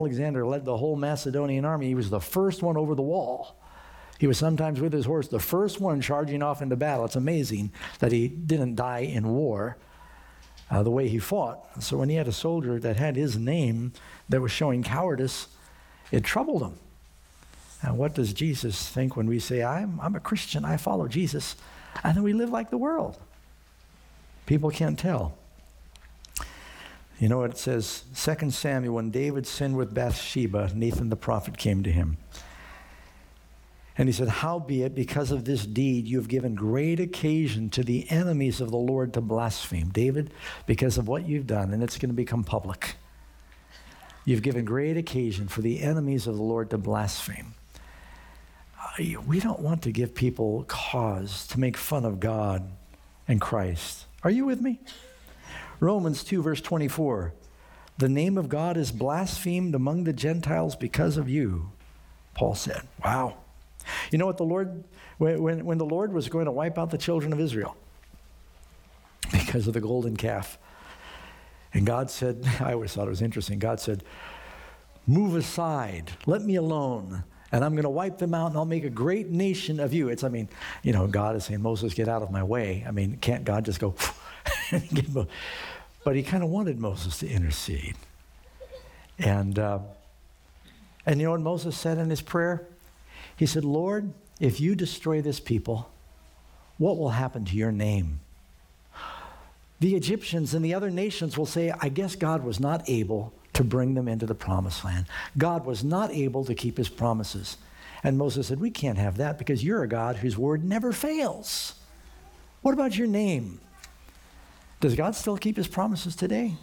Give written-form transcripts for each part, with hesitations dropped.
Alexander led the whole Macedonian army. He was the first one over the wall. He was sometimes with his horse, the first one charging off into battle. It's amazing that he didn't die in war the way he fought. So when he had a soldier that had his name that was showing cowardice, it troubled him. Now, what does Jesus think when we say, I'm a Christian, I follow Jesus, and then we live like the world? People can't tell. You know what it says? 2 Samuel, when David sinned with Bathsheba, Nathan the prophet came to him. And he said, howbeit, because of this deed, you have given great occasion to the enemies of the Lord to blaspheme. David, because of what you've done, and it's going to become public, you've given great occasion for the enemies of the Lord to blaspheme. We don't want to give people cause to make fun of God and Christ. Are you with me? Romans 2, verse 24. The name of God is blasphemed among the Gentiles because of you, Paul said. Wow. You know what the Lord, when the Lord was going to wipe out the children of Israel because of the golden calf, and God said, I always thought it was interesting, God said, move aside, let me alone, and I'm going to wipe them out, and I'll make a great nation of you. God is saying, Moses, get out of my way. Can't God just go, but he kind of wanted Moses to intercede. And you know what Moses said in his prayer? He said, Lord, if you destroy this people, what will happen to your name? The Egyptians and the other nations will say, I guess God was not able to bring them into the promised land. God was not able to keep his promises. And Moses said, we can't have that because you're a God whose word never fails. What about your name? Does God still keep his promises today?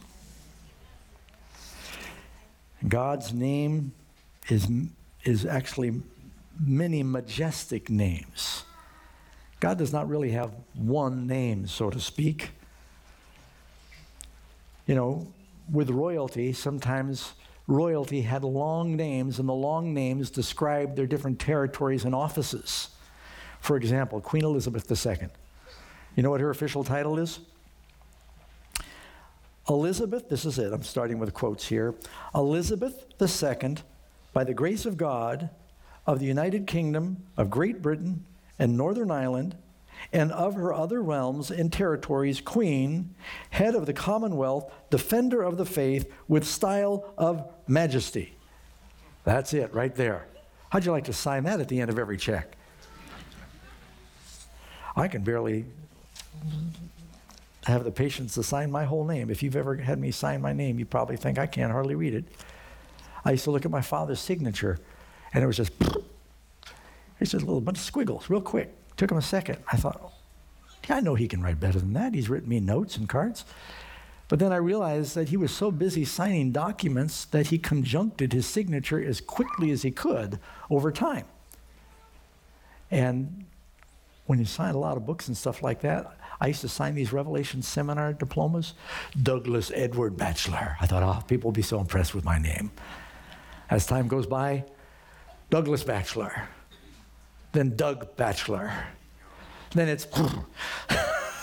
God's name is actually many majestic names. God does not really have one name, so to speak. With royalty, sometimes royalty had long names, and the long names described their different territories and offices. For example, Queen Elizabeth II. You know what her official title is? Elizabeth, this is it, I'm starting with quotes here. Elizabeth II, by the grace of God, of the United Kingdom of Great Britain and Northern Ireland, and of her other realms and territories, Queen, head of the Commonwealth, defender of the faith, with style of majesty. That's it right there. How'd you like to sign that at the end of every check? I can barely have the patience to sign my whole name. If you've ever had me sign my name, you probably think I can't hardly read it. I used to look at my father's signature, and it was just, it's just a little bunch of squiggles, real quick. Took him a second. I thought, yeah, I know he can write better than that. He's written me notes and cards. But then I realized that he was so busy signing documents that he conjuncted his signature as quickly as he could over time. And when you sign a lot of books and stuff like that, I used to sign these Revelation Seminar diplomas, Douglas Edward Batchelor. I thought, people will be so impressed with my name. As time goes by, Douglas Batchelor, then Doug Batchelor, then it's, I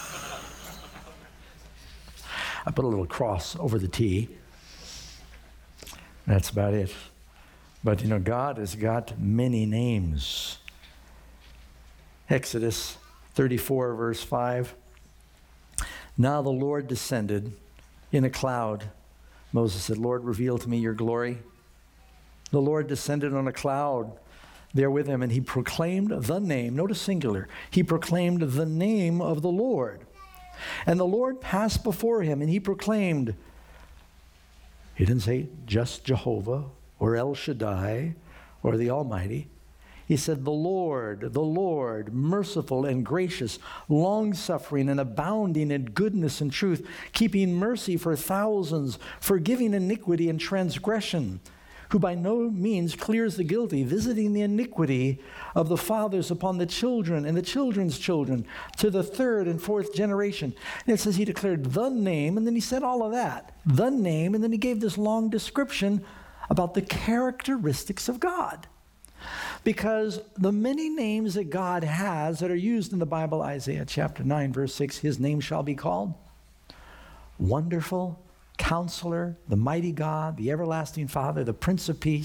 put a little cross over the T. That's about it. But God has got many names. Exodus 34, verse 5. Now the Lord descended in a cloud. Moses said, Lord, reveal to me your glory. The Lord descended on a cloud there with him, and he proclaimed the name, notice singular, he proclaimed the name of the Lord. And the Lord passed before him, and he proclaimed, he didn't say just Jehovah or El Shaddai or the Almighty. He said, the Lord, merciful and gracious, long-suffering and abounding in goodness and truth, keeping mercy for thousands, forgiving iniquity and transgression, who by no means clears the guilty, visiting the iniquity of the fathers upon the children and the children's children to the third and fourth generation. And it says he declared the name, and then he said all of that, the name, and then he gave this long description about the characteristics of God. Because the many names that God has that are used in the Bible, Isaiah chapter 9, verse 6, his name shall be called Wonderful Counselor, the mighty God, the everlasting Father, the Prince of Peace.